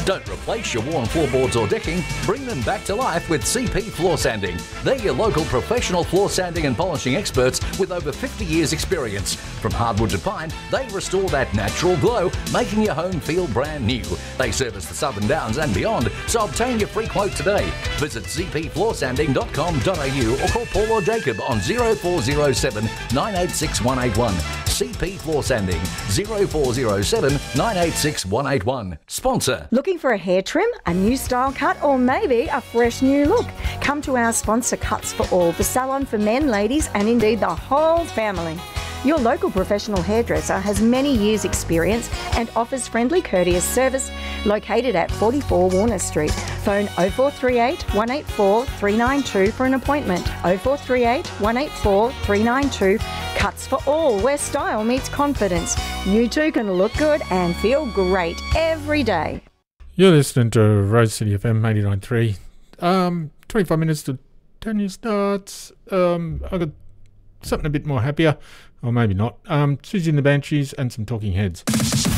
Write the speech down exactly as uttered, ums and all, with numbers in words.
Don't replace your worn floorboards or decking. Bring them back to life with C P Floor Sanding. They're your local professional floor sanding and polishing experts with over fifty years experience. From hardwood to pine, they restore that natural glow, making your home feel brand new. They service the Southern Downs and beyond, so obtain your free quote today. Visit c p floor sanding dot com dot a u or call Paul or Jacob on zero four zero seven nine eight six one eight one. C P Floor Sanding, zero four zero seven nine eight six one eight one. Sponsor. Looking for a hair trim, a new style cut, or maybe a fresh new look? Come to our sponsor, Cuts for All, the salon for men, ladies, and indeed the whole family. Your local professional hairdresser has many years' experience and offers friendly, courteous service located at forty-four Warner Street. Phone oh four three eight, one eight four, three nine two for an appointment. oh four three eight, one eight four, three nine two. Cuts for All, where style meets confidence. You too can look good and feel great every day. You're listening to Rose City F M eighty-nine point three. Um, twenty-five minutes to ten year starts. Um, I've got something a bit more happier, or maybe not. Um, Susie and the Banshees and some Talking Heads.